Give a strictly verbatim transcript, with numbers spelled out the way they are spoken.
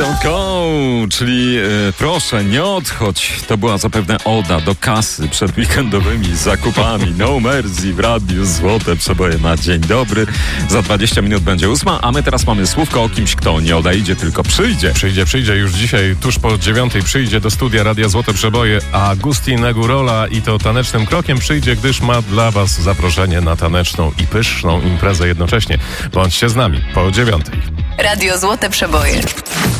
Don't go, czyli e, proszę nie odchodź. To była zapewne oda do kasy przed weekendowymi zakupami. No Mercy w radiu Złote Przeboje na dzień dobry. Za dwadzieścia minut będzie ósma, a my teraz mamy słówko o kimś, kto nie odejdzie, tylko przyjdzie. Przyjdzie, przyjdzie już dzisiaj, tuż po dziewiątej przyjdzie do studia Radia Złote Przeboje Agustin Egurola i to tanecznym krokiem przyjdzie, gdyż ma dla was zaproszenie na taneczną i pyszną imprezę jednocześnie. Bądźcie z nami po dziewiątej. Radio Złote Przeboje.